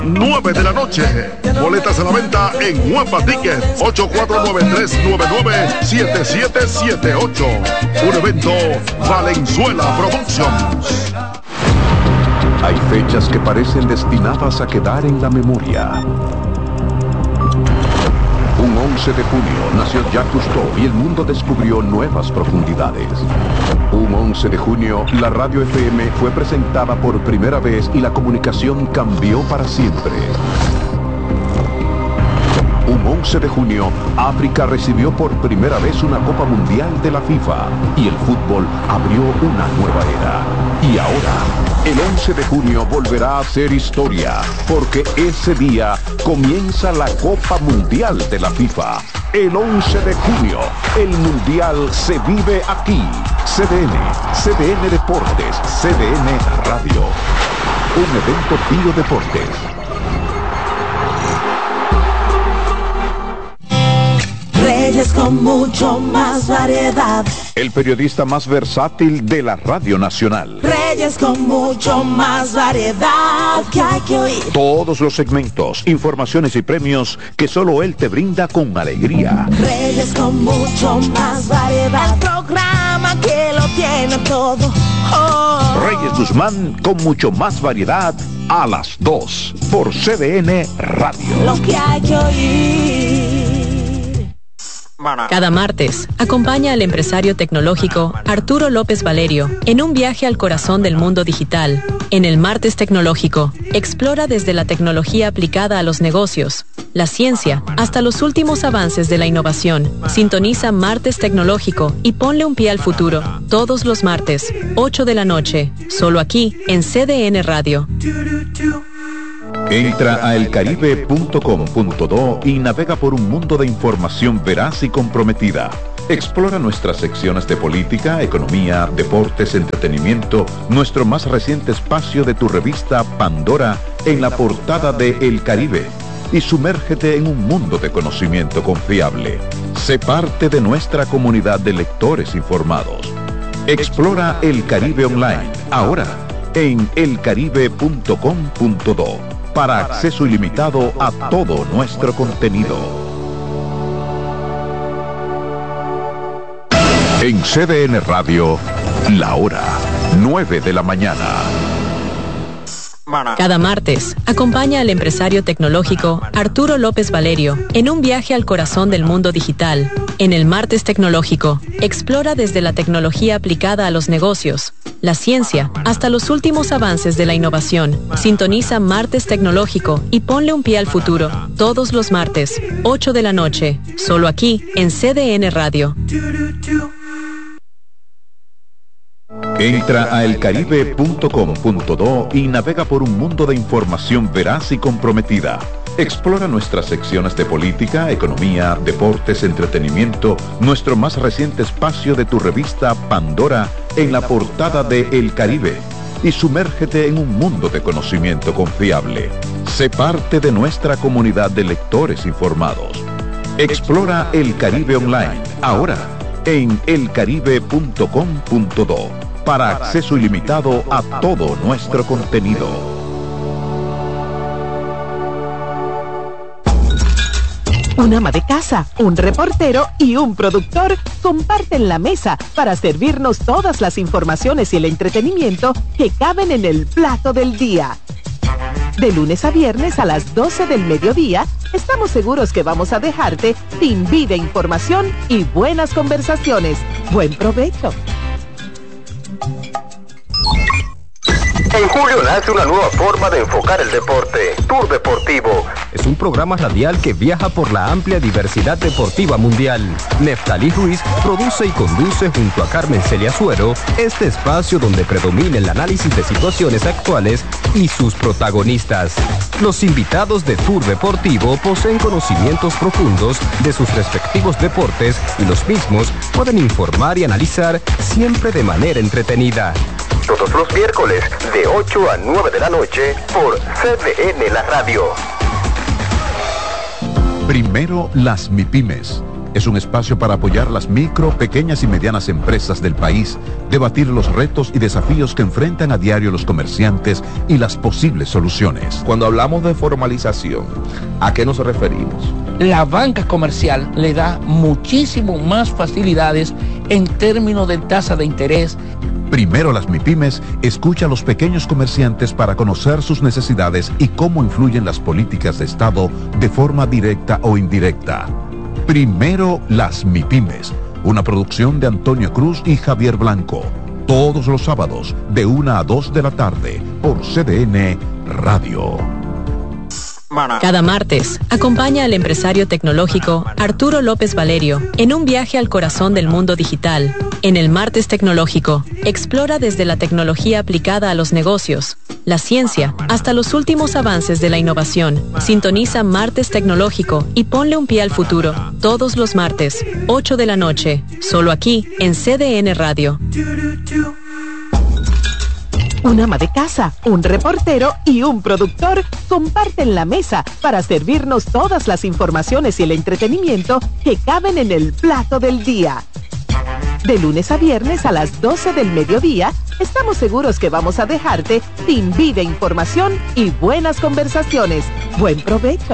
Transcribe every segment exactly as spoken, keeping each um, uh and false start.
nueve de la noche. Boletas a la venta en Huepa Tickets. ocho cuatro nueve, tres nueve nueve, siete siete siete ocho. Un evento Valenzuela Productions. Hay fechas que parecen destinadas a quedar en la memoria. Un once de junio nació Jacques Cousteau y el mundo descubrió nuevas profundidades. Un once de junio, la radio F M fue presentada por primera vez y la comunicación cambió para siempre. Un once de junio, África recibió por primera vez una Copa Mundial de la FIFA y el fútbol abrió una nueva era. Y ahora, el once de junio volverá a ser historia, porque ese día comienza la Copa Mundial de la FIFA. El once de junio, el Mundial se vive aquí. C D N, C D N Deportes, C D N Radio. Un evento Tío Deportes. Reyes con mucho más variedad. El periodista más versátil de la Radio Nacional. Reyes con mucho más variedad que hay que oír. Todos los segmentos, informaciones y premios que solo él te brinda con alegría. Reyes con mucho más variedad. El programa que lo tiene todo. Oh. Reyes Guzmán con mucho más variedad a las dos por C D N Radio. Lo que hay que oír. Cada martes, acompaña al empresario tecnológico Arturo López Valerio en un viaje al corazón del mundo digital. En el Martes Tecnológico, explora desde la tecnología aplicada a los negocios, la ciencia, hasta los últimos avances de la innovación. Sintoniza Martes Tecnológico y ponle un pie al futuro. Todos los martes, ocho de la noche, solo aquí en C D N Radio. Entra a el caribe punto com punto do y navega por un mundo de información veraz y comprometida. Explora nuestras secciones de política, economía, deportes, entretenimiento, nuestro más reciente espacio de tu revista Pandora en la portada de El Caribe y sumérgete en un mundo de conocimiento confiable. Sé parte de nuestra comunidad de lectores informados. Explora El Caribe Online, ahora en el caribe punto com punto do. Para acceso ilimitado a todo nuestro contenido. En C D N Radio, la hora nueve de la mañana. Cada martes, acompaña al empresario tecnológico Arturo López Valerio en un viaje al corazón del mundo digital. En el Martes Tecnológico, explora desde la tecnología aplicada a los negocios, la ciencia, hasta los últimos avances de la innovación. Sintoniza Martes Tecnológico y ponle un pie al futuro. Todos los martes, ocho de la noche, solo aquí en C D N Radio. Entra a el caribe punto com punto do y navega por un mundo de información veraz y comprometida. Explora nuestras secciones de política, economía, deportes, entretenimiento, nuestro más reciente espacio de tu revista Pandora en la portada de El Caribe y sumérgete en un mundo de conocimiento confiable. Sé parte de nuestra comunidad de lectores informados. Explora El Caribe Online, ahora en el caribe punto com punto do. Para acceso ilimitado a todo nuestro contenido. Un ama de casa, un reportero y un productor comparten la mesa para servirnos todas las informaciones y el entretenimiento que caben en el plato del día. De lunes a viernes a las doce del mediodía, estamos seguros que vamos a dejarte sin vida, información y buenas conversaciones. ¡Buen provecho! En julio nace una nueva forma de enfocar el deporte, Tour Deportivo. Es un programa radial que viaja por la amplia diversidad deportiva mundial. Neftalí Ruiz produce y conduce junto a Carmen Celia Suero este espacio donde predomina el análisis de situaciones actuales y sus protagonistas. Los invitados de Tour Deportivo poseen conocimientos profundos de sus respectivos deportes y los mismos pueden informar y analizar siempre de manera entretenida. Todos los miércoles de ocho a nueve de la noche por C D N La Radio. Primero las MIPYMES. es un espacio para apoyar las micro, pequeñas y medianas empresas del país, debatir los retos y desafíos que enfrentan a diario los comerciantes y las posibles soluciones. Cuando hablamos de formalización, ¿a qué nos referimos? La banca comercial le da muchísimo más facilidades en términos de tasa de interés. Primero las MIPYMES, escucha a los pequeños comerciantes para conocer sus necesidades y cómo influyen las políticas de Estado de forma directa o indirecta. Primero las MIPYMES, una producción de Antonio Cruz y Javier Blanco. Todos los sábados de una a dos de la tarde por C D N Radio. Cada martes, acompaña al empresario tecnológico Arturo López Valerio en un viaje al corazón del mundo digital. En el Martes Tecnológico, explora desde la tecnología aplicada a los negocios, la ciencia, hasta los últimos avances de la innovación. Sintoniza Martes Tecnológico y ponle un pie al futuro. Todos los martes, ocho de la noche, solo aquí en C D N Radio. Una ama de casa, un reportero y un productor comparten la mesa para servirnos todas las informaciones y el entretenimiento que caben en el plato del día. De lunes a viernes a las doce del mediodía, estamos seguros que vamos a dejarte sin vida, información y buenas conversaciones. Buen provecho.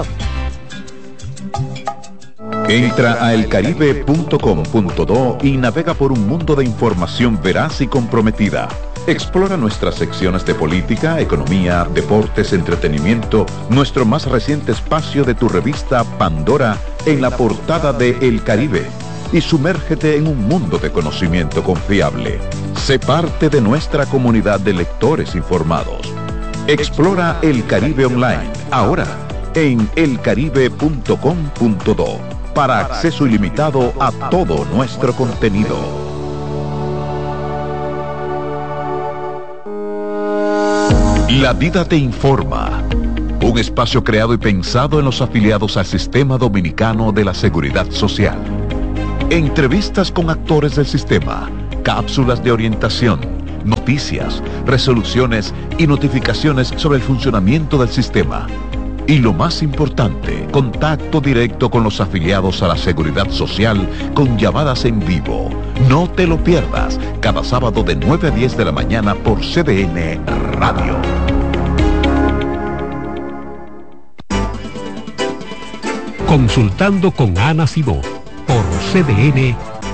Entra a el caribe punto com punto do y navega por un mundo de información veraz y comprometida. Explora nuestras secciones de política, economía, deportes, entretenimiento, nuestro más reciente espacio de tu revista Pandora en la portada de El Caribe y sumérgete en un mundo de conocimiento confiable. Sé parte de nuestra comunidad de lectores informados. Explora El Caribe Online, ahora en el caribe punto com punto do para acceso ilimitado a todo nuestro contenido. La Vida te informa, un espacio creado y pensado en los afiliados al Sistema Dominicano de la Seguridad Social. Entrevistas con actores del sistema, cápsulas de orientación, noticias, resoluciones y notificaciones sobre el funcionamiento del sistema. Y lo más importante, contacto directo con los afiliados a la Seguridad Social con llamadas en vivo. No te lo pierdas, cada sábado de nueve a diez de la mañana por C D N Radio. Consultando con Ana Simó por C D N.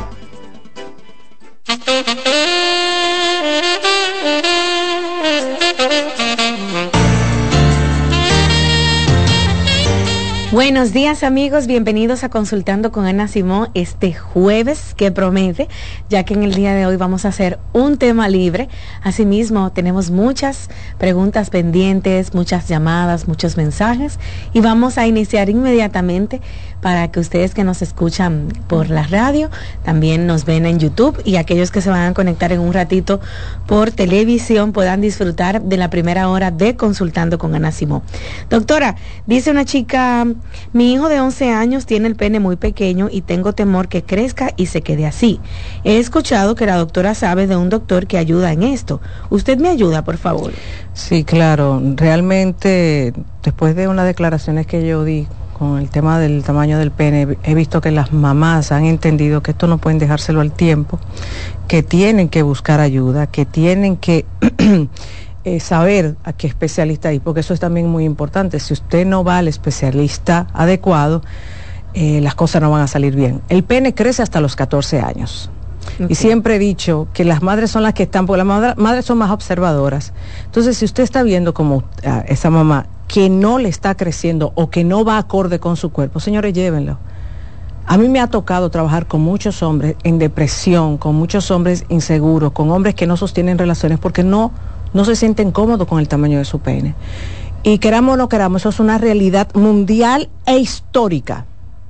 Buenos días amigos, bienvenidos a Consultando con Ana Simón este jueves que promete, ya que en el día de hoy vamos a hacer un tema libre. Asimismo tenemos muchas preguntas pendientes, muchas llamadas, muchos mensajes y vamos a iniciar inmediatamente para que ustedes que nos escuchan por la radio también nos ven en YouTube y aquellos que se van a conectar en un ratito por televisión puedan disfrutar de la primera hora de Consultando con Ana Simón. Doctora, dice una chica: mi hijo de once años tiene el pene muy pequeño y tengo temor que crezca y se quede así. He escuchado que la doctora sabe de un doctor que ayuda en esto. ¿Usted me ayuda, por favor? Sí, claro. Realmente, después de unas declaraciones que yo di con el tema del tamaño del pene, he visto que las mamás han entendido que esto no pueden dejárselo al tiempo, que tienen que buscar ayuda, que tienen que... Eh, saber a qué especialista ir, porque eso es también muy importante. Si usted no va al especialista adecuado, eh, las cosas no van a salir bien. El pene crece hasta los catorce años. Okay. Y siempre he dicho que las madres son las que están, porque las madres, madres son más observadoras. Entonces, si usted está viendo como uh, esa mamá que no le está creciendo o que no va acorde con su cuerpo, señores, llévenlo. A mí me ha tocado trabajar con muchos hombres en depresión, con muchos hombres inseguros, con hombres que no sostienen relaciones porque no no se sienten cómodos con el tamaño de su pene. Y queramos o no queramos, eso es una realidad mundial e histórica.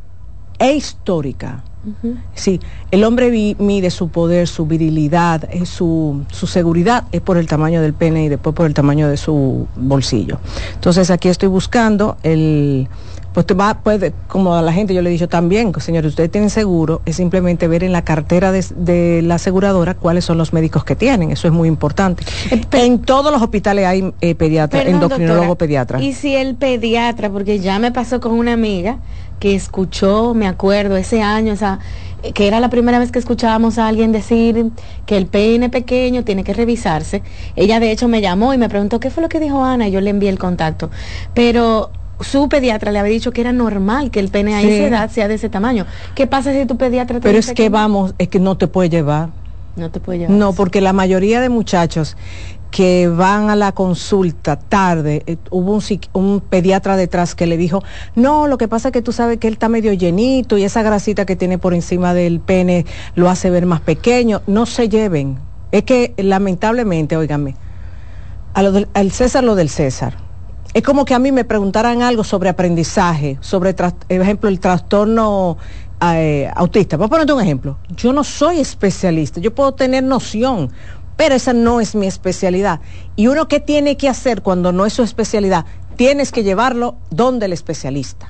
E histórica. Uh-huh. Sí, el hombre vi, mide su poder, su virilidad, eh, su, su seguridad es por el tamaño del pene y después por el tamaño de su bolsillo. Entonces aquí estoy buscando el... Pues te va, puede, como a la gente yo le he dicho también, señores, ustedes tienen seguro, es simplemente ver en la cartera de, de la aseguradora cuáles son los médicos que tienen, eso es muy importante. Eh, en todos los hospitales hay eh, pediatra, endocrinólogo pediatra. Y si el pediatra, porque ya me pasó con una amiga que escuchó, me acuerdo, ese año, esa, que era la primera vez que escuchábamos a alguien decir que el pene pequeño tiene que revisarse. Ella de hecho me llamó y me preguntó qué fue lo que dijo Ana, y yo le envié el contacto. Pero su pediatra le había dicho que era normal que el pene a sí. esa edad sea de ese tamaño. ¿Qué pasa si tu pediatra te Pero es dice que, que vamos, es que no te puede llevar. No te puede llevar. No, porque la mayoría de muchachos que van a la consulta tarde, eh, hubo un, un pediatra detrás que le dijo, no, lo que pasa es que tú sabes que él está medio llenito y esa grasita que tiene por encima del pene lo hace ver más pequeño. No se lleven. Es que lamentablemente, óigame, a lo del, al César lo del César. Es como que a mí me preguntaran algo sobre aprendizaje, sobre, por ejemplo, el trastorno eh, autista. Voy a ponerte un ejemplo. Yo no soy especialista, yo puedo tener noción, pero esa no es mi especialidad. Y uno, ¿qué tiene que hacer cuando no es su especialidad? Tienes que llevarlo donde el especialista.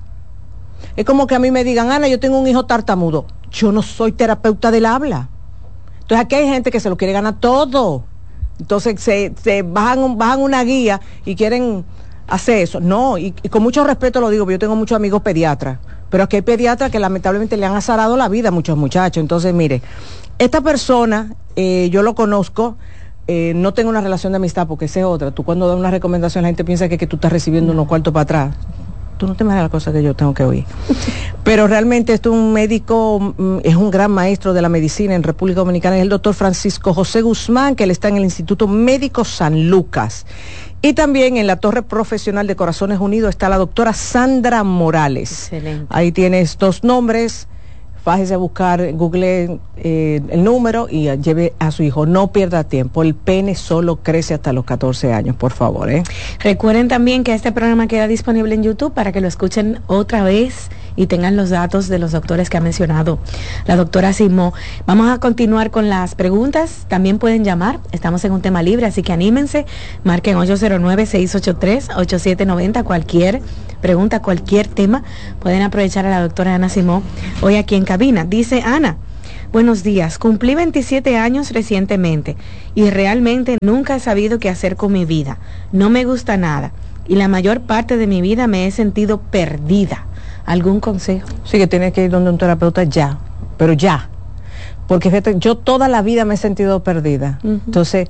Es como que a mí me digan, Ana, yo tengo un hijo tartamudo. Yo no soy terapeuta del habla. Entonces aquí hay gente que se lo quiere ganar todo. Entonces se, se bajan, bajan una guía y quieren hacer eso. No, y, y con mucho respeto lo digo, porque yo tengo muchos amigos pediatras, pero aquí hay pediatras que lamentablemente le han azarado la vida a muchos muchachos. Entonces, mire, esta persona, eh, yo lo conozco, eh, no tengo una relación de amistad, porque esa es otra. Tú cuando das una recomendación, la gente piensa que, que tú estás recibiendo unos cuartos para atrás. Tú no te imaginas la cosa que yo tengo que oír. Pero realmente esto es un médico, es un gran maestro de la medicina en República Dominicana, es el doctor Francisco José Guzmán, que él está en el Instituto Médico San Lucas. Y también en la Torre Profesional de Corazones Unidos está la doctora Sandra Morales. Excelente. Ahí tienes dos nombres. Fájese a buscar, google eh, el número y uh, lleve a su hijo. No pierda tiempo. El pene solo crece hasta los catorce años, por favor. ¿eh? Recuerden también que este programa queda disponible en YouTube para que lo escuchen otra vez y tengan los datos de los doctores que ha mencionado la doctora Simó. Vamos a continuar con las preguntas. También pueden llamar. Estamos en un tema libre, así que anímense. Marquen ocho cero nueve, seis ocho tres, ocho siete nueve cero. Cualquier pregunta, cualquier tema, pueden aprovechar a la doctora Ana Simó hoy aquí en cabina. Dice Ana, buenos días, cumplí veintisiete años recientemente y realmente nunca he sabido qué hacer con mi vida. No me gusta nada y la mayor parte de mi vida me he sentido perdida. ¿Algún consejo? Sí, que tienes que ir donde un terapeuta ya, pero ya. Porque fíjate, yo toda la vida me he sentido perdida. Uh-huh. Entonces,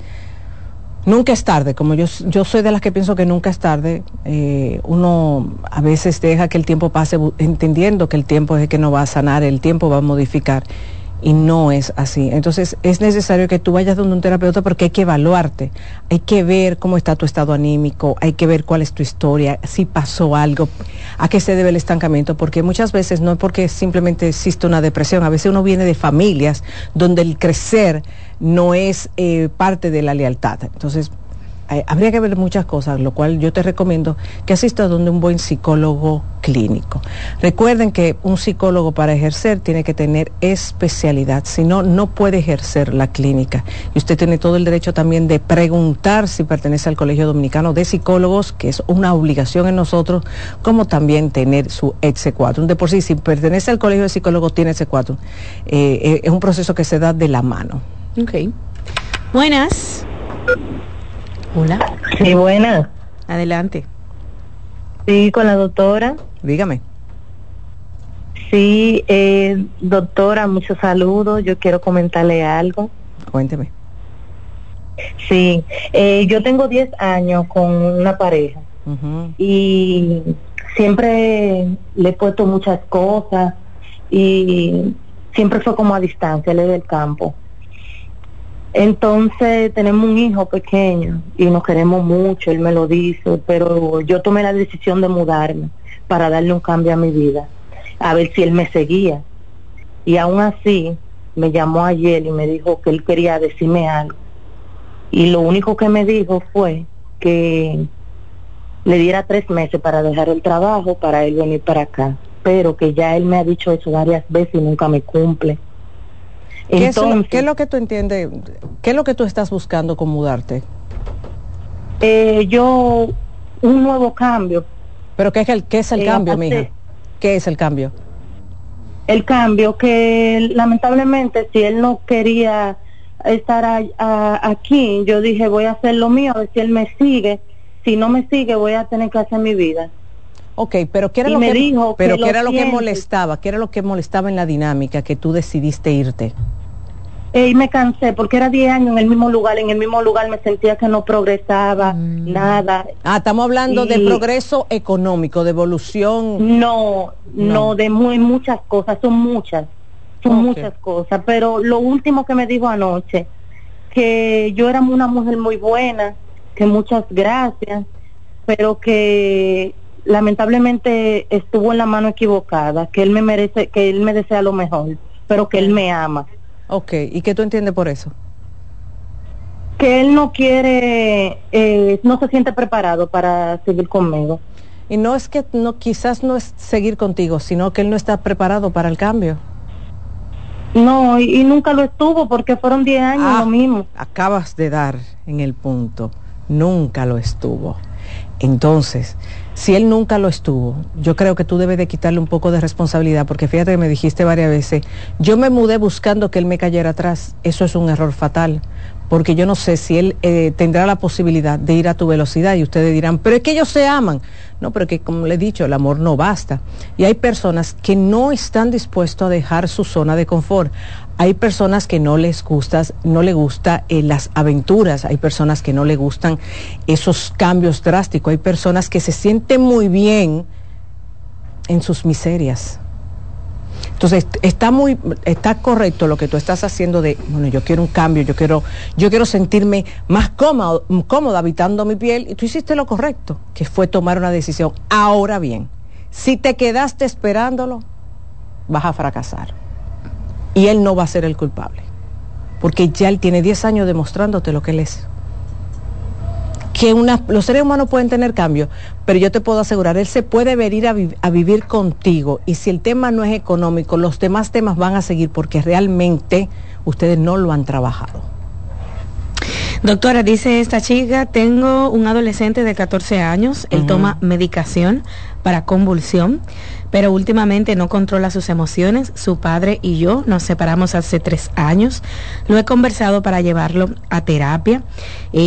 nunca es tarde, como yo, yo soy de las que pienso que nunca es tarde. Eh, uno a veces deja que el tiempo pase entendiendo que el tiempo es el que no va a sanar, el tiempo va a modificar, y no es así. Entonces es necesario que tú vayas donde un terapeuta, porque hay que evaluarte, hay que ver cómo está tu estado anímico, hay que ver cuál es tu historia, si pasó algo, a qué se debe el estancamiento, porque muchas veces no es porque simplemente existe una depresión, a veces uno viene de familias donde el crecer no es eh, parte de la lealtad. Entonces eh, habría que ver muchas cosas, lo cual yo te recomiendo que asistas donde un buen psicólogo clínico. Recuerden que un psicólogo, para ejercer, tiene que tener especialidad, si no, no puede ejercer la clínica. Y usted tiene todo el derecho también de preguntar si pertenece al Colegio Dominicano de Psicólogos, que es una obligación en nosotros, como también tener su E T S cuatro. De por sí, si pertenece al Colegio de Psicólogos, tiene E T S cuatro. Eh, eh, es un proceso que se da de la mano. Ok. Buenas. Hola. Sí, buenas. Adelante. Sí, con la doctora. Dígame. Sí, eh, doctora, muchos saludos. Yo quiero comentarle algo. Cuénteme. Sí, eh, yo tengo diez años con una pareja. Uh-huh. Y siempre le he puesto muchas cosas y siempre fue como a distancia, él es del campo. Entonces tenemos un hijo pequeño y nos queremos mucho, él me lo dice, pero yo tomé la decisión de mudarme para darle un cambio a mi vida, a ver si él me seguía. Y aún así me llamó ayer y me dijo que él quería decirme algo. Y lo único que me dijo fue que le diera tres meses para dejar el trabajo, para él venir para acá, pero que ya él me ha dicho eso varias veces y nunca me cumple. ¿Qué, Entonces, es, ¿Qué es lo que tú entiendes? ¿Qué es lo que tú estás buscando con mudarte? Eh, yo, un nuevo cambio. ¿Pero qué es el, qué es el eh, cambio, mija? ¿Qué es el cambio? El cambio que lamentablemente si él no quería estar a, a, aquí, yo dije voy a hacer lo mío, a ver si él me sigue. Si no me sigue voy a tener que hacer mi vida. Ok, pero ¿qué era y lo me que dijo pero que qué era lo lo que siente. molestaba? ¿Qué era lo que molestaba en la dinámica que tú decidiste irte? Eh, y me cansé porque era diez años en el mismo lugar, en el mismo lugar me sentía que no progresaba, mm. nada. Ah, estamos hablando y... de progreso económico, de evolución. No, no, no de muy, muchas cosas, son muchas, son okay. muchas cosas, pero lo último que me dijo anoche, que yo era una mujer muy buena, que muchas gracias, pero que lamentablemente estuvo en la mano equivocada, que él me merece, que él me desea lo mejor, pero que él me ama. Ok, ¿y qué tú entiendes por eso? Que él no quiere, eh, no se siente preparado para seguir conmigo. Y no es que no, quizás no es seguir contigo, sino que él no está preparado para el cambio. No, y, y nunca lo estuvo porque fueron diez años ah, lo mismo. Acabas de dar en el punto, nunca lo estuvo. Entonces, si él nunca lo estuvo, yo creo que tú debes de quitarle un poco de responsabilidad, porque fíjate que me dijiste varias veces, yo me mudé buscando que él me cayera atrás. Eso es un error fatal, porque yo no sé si él eh, tendrá la posibilidad de ir a tu velocidad, y ustedes dirán, pero es que ellos se aman. No, pero que como le he dicho, el amor no basta. Y hay personas que no están dispuestos a dejar su zona de confort. Hay personas que no les gusta, no les gusta eh, las aventuras, hay personas que no les gustan esos cambios drásticos, hay personas que se sienten muy bien en sus miserias. Entonces, está muy, está correcto lo que tú estás haciendo de, bueno, yo quiero un cambio, yo quiero, yo quiero sentirme más cómodo, cómoda habitando mi piel, y tú hiciste lo correcto, que fue tomar una decisión. Ahora bien, si te quedaste esperándolo, vas a fracasar. Y él no va a ser el culpable, porque ya él tiene diez años demostrándote lo que él es. Que una, los seres humanos pueden tener cambios, pero yo te puedo asegurar, él se puede venir a, vi, a vivir contigo, y si el tema no es económico, los demás temas van a seguir, porque realmente ustedes no lo han trabajado. Doctora, dice esta chica, tengo un adolescente de catorce años, él uh-huh. toma medicación para convulsión, pero últimamente no controla sus emociones. Su padre y yo nos separamos hace tres años. Lo he conversado para llevarlo a terapia. Eh,